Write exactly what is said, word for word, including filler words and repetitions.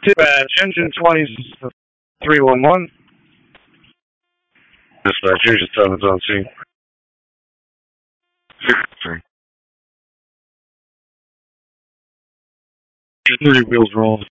Dispatch, engine twenty three one one. Dispatch, here's your seventh on scene. Three wheels rolled.